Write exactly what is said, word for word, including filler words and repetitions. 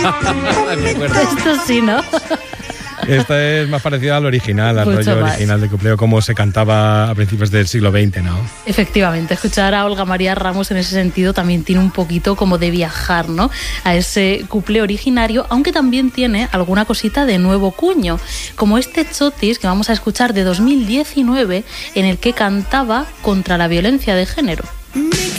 Esto sí, ¿no? Esta es más parecida al original, al Mucho rollo más. original de cupleo, como se cantaba a principios del siglo veinte, ¿no? Efectivamente, escuchar a Olga María Ramos en ese sentido también tiene un poquito como de viajar, ¿no?, a ese cuplé originario, aunque también tiene alguna cosita de nuevo cuño, como este Chotis que vamos a escuchar de dos mil diecinueve, en el que cantaba contra la violencia de género.